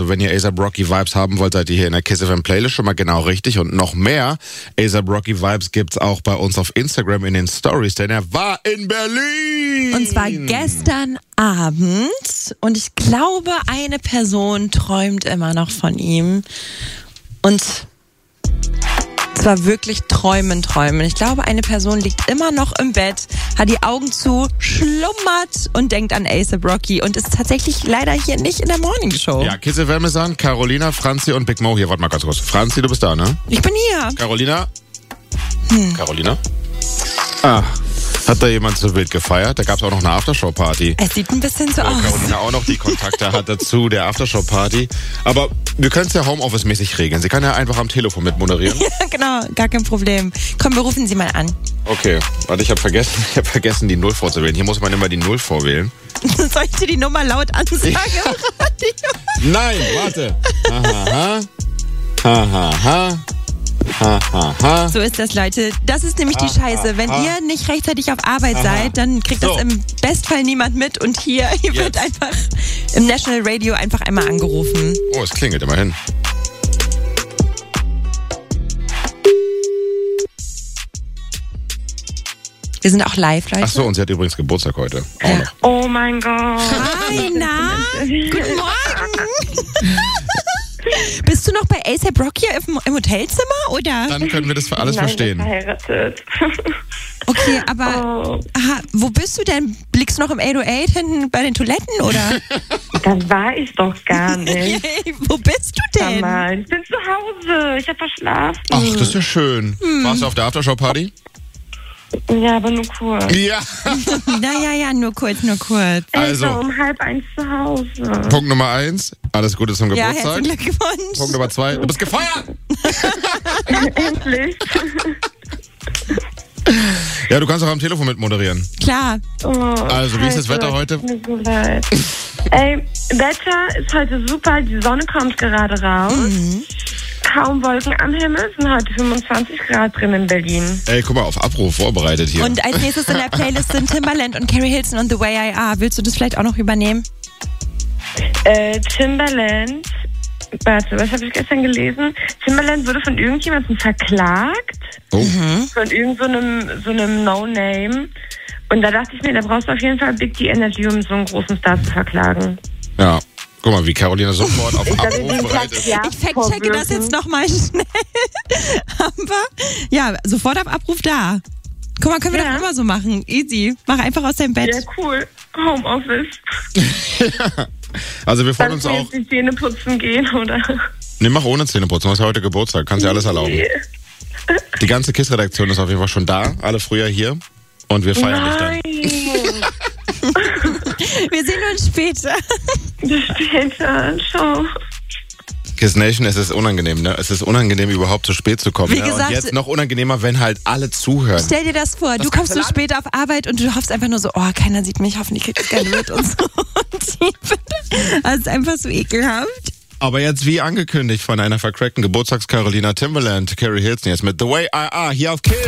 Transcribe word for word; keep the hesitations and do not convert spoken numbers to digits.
Also wenn ihr A$AP Rocky Vibes haben wollt, seid ihr hier in der Kiss F M Playlist schon mal genau richtig. Und noch mehr A$AP Rocky Vibes gibt's auch bei uns auf Instagram in den Stories, denn er war in Berlin. Und zwar gestern Abend. Und ich glaube, eine Person träumt immer noch von ihm. Und zwar wirklich träumen, träumen. Ich glaube, eine Person liegt immer noch im Bett, hat die Augen zu, schlummert und denkt an A$AP Rocky und ist tatsächlich leider hier nicht in der Morning Show. Ja, Kiss F M ist an, Carolina, Franzi und Big Mo hier. Warte mal ganz kurz. Franzi, du bist da, ne? Ich bin hier. Carolina? Hm. Carolina? Ah, hat da jemand so wild gefeiert? Da gab es auch noch eine Aftershow-Party. Es sieht ein bisschen so Wo aus. Carolina auch noch die Kontakte hat dazu, der Aftershow-Party. Aber wir können es ja Homeoffice-mäßig regeln. Sie kann ja einfach am Telefon mit moderieren. Ja, genau, gar kein Problem. Komm, wir rufen sie mal an. Okay, warte, ich habe vergessen, ich hab vergessen, die Null vorzuwählen. Hier muss man immer die Null vorwählen. Soll ich dir die Nummer laut ansagen im Radio? Nein, warte. Ha, ha, ha. Ha, ha, ha, ha, ha. So ist das, Leute. Das ist nämlich die Scheiße. Wenn ihr nicht rechtzeitig auf Arbeit seid, dann kriegt So. das im Bestfall niemand mit. Und hier, hier wird Jetzt. einfach im National Radio einfach einmal angerufen. Oh, es klingelt immerhin. Wir sind auch live, Leute. Ach so, und sie hat übrigens Geburtstag heute. Auch Ja. noch. Oh mein Gott. Hi, na? Guten Morgen. Bist du noch bei A$AP Rocky im, im Hotelzimmer, oder? Dann können wir das für alles Nein, verstehen. verheiratet. Okay, aber Oh, aha, wo bist du denn? Blickst du noch im acht null acht hinten bei den Toiletten, oder? das war ich doch gar nicht. Wo bist du denn? Mama, ich bin zu Hause. Ich habe verschlafen. Ach, das ist ja schön. Warst du auf der Aftershow-Party? Ja, aber nur kurz. Ja. Naja, ja, nur kurz, nur kurz. Also. Ich war um halb eins zu Hause. Punkt Nummer eins, alles Gute zum Ja, Geburtstag. herzlichen Glückwunsch. Punkt Nummer zwei, du bist gefeiert! Endlich. Ja, du kannst auch am Telefon mit moderieren. Klar. Oh, Also, wie ist das scheiße, Wetter heute? Tut mir so leid. Ey, Wetter ist heute super. Die Sonne kommt gerade raus. Mhm. Kaum Wolken am Himmel. Es sind heute fünfundzwanzig Grad drin in Berlin. Ey, guck mal, auf Abruf vorbereitet hier. Und als nächstes in der Playlist sind Timbaland und Carrie Hilson und The Way I Are. Willst du das vielleicht auch noch übernehmen? Äh, Timbaland. Warte, was habe ich gestern gelesen? Timbaland wurde von irgendjemandem verklagt. Oh. Von irgendeinem so einem No-Name. Und da dachte ich mir, da brauchst du auf jeden Fall Big D Energy, um so einen großen Star zu verklagen. Ja, guck mal, wie Carolina sofort auf Ich glaube, Abruf den bereit ist. Plagiat Ich fact-checke das jetzt nochmal schnell. Aber ja, sofort auf Abruf da. Guck mal, können wir Ja. doch immer so machen. Easy. Mach einfach aus deinem Bett. Ja, cool. Homeoffice. Also wir freuen Dann uns kann auch. jetzt die Zähne putzen gehen, oder? Ne, mach ohne Zähneputzen, du hast ja heute Geburtstag, kannst dir alles erlauben. Die ganze KISS-Redaktion ist auf jeden Fall schon da, alle früher hier. Und wir feiern dich dann. Nein. Wir sehen uns später. Bis später. Ciao. Kiss Nation, es ist unangenehm, ne? Es ist unangenehm, überhaupt zu spät zu kommen. Wie ne? gesagt- Und jetzt noch unangenehmer, wenn halt alle zuhören. Stell dir das vor, du kommst so kannst du spät auf Arbeit und du hoffst einfach nur so, oh, keiner sieht mich, hoffentlich kriegt es keiner mit und so. Und die- Das ist einfach so ekelhaft. Aber jetzt wie angekündigt von einer vercrackten Geburtstags-Carolina Timbaland, Carrie Hilson jetzt mit The Way I Are hier auf Kiss.